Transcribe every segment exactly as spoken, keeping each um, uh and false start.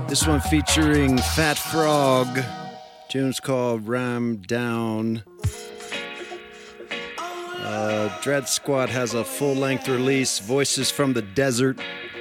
This one featuring Fat Frog. Tune's called Ram Down. Uh, Dread Squad has a full-length release, Voices from the Desert.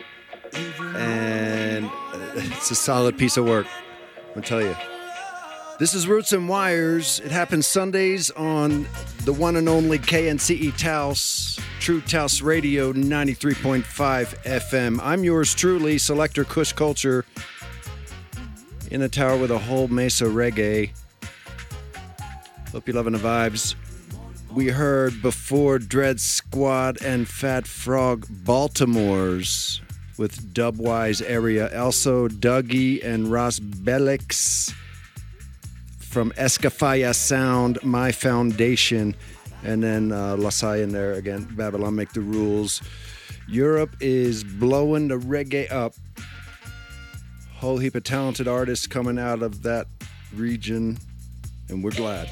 And it's a solid piece of work, I'll tell you. This is Roots and Wires. It happens Sundays on the one and only K N C E Taos, True Taos Radio ninety-three point five F M. I'm yours truly, Selector Kush Culture, in the tower with a whole mesa reggae. Hope you're loving the vibes. We heard before Dread Squad and Fat Frog Baltimore's with Dubwise Area. Also Dougie and Ross Bellix from Escafaya Sound, My Foundation. And then uh, Lasai in there again, Babylon Make the Rules. Europe is blowing the reggae up. Whole heap of talented artists coming out of that region, and we're glad.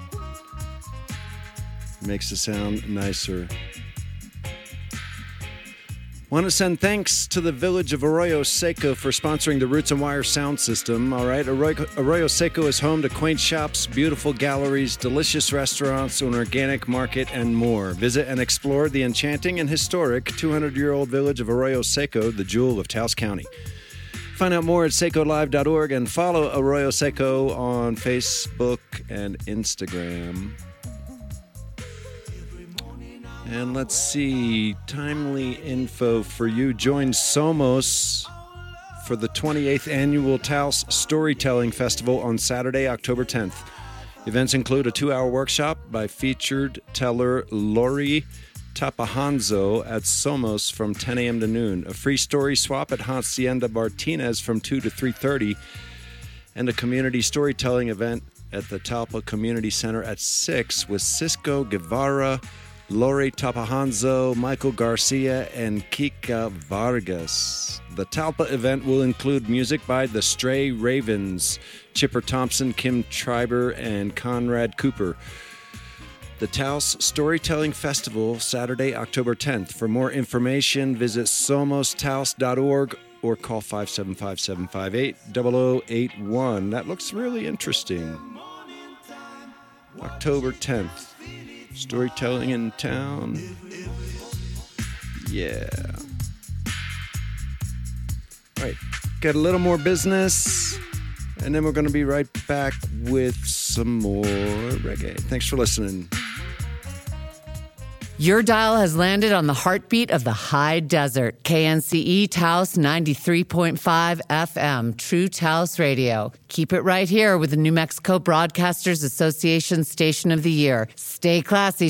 Makes the sound nicer. Want to send thanks to the village of Arroyo Seco for sponsoring the Roots and Wire sound system. All right, Arroyo, Arroyo Seco is home to quaint shops, beautiful galleries, delicious restaurants, an organic market, and more. Visit and explore the enchanting and historic two hundred year old village of Arroyo Seco, the jewel of Taos County. Find out more at seco live dot org and follow Arroyo Seco on Facebook and Instagram. And let's see, timely info for you. Join Somos for the twenty-eighth Annual Taos Storytelling Festival on Saturday, October tenth. Events include a two-hour workshop by featured teller Lori Tapahanzo at Somos from ten a.m. to noon, a free story swap at Hacienda Martinez from two to three thirty, and a community storytelling event at the Talpa Community Center at six with Cisco Guevara, Lori Tapahanzo, Michael Garcia, and Kika Vargas. The Talpa event will include music by the Stray Ravens, Chipper Thompson, Kim Triber, and Conrad Cooper. The Taos Storytelling Festival, Saturday, October tenth. For more information, visit somos taos dot org or call five seven five, seven five eight, zero zero eight one. That looks really interesting. October tenth. Storytelling in town. Yeah. All right. Got a little more business, and then we're going to be right back with some more reggae. Thanks for listening. Your dial has landed on the heartbeat of the high desert. K N C E Taos ninety-three point five F M, True Taos Radio. Keep it right here with the New Mexico Broadcasters Association Station of the Year. Stay classy,